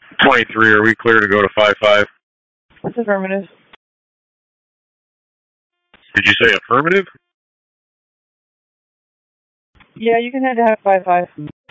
23, are we clear to go to 5-5? That's affirmative. Did you say affirmative? Yeah, you can head to have 5-5.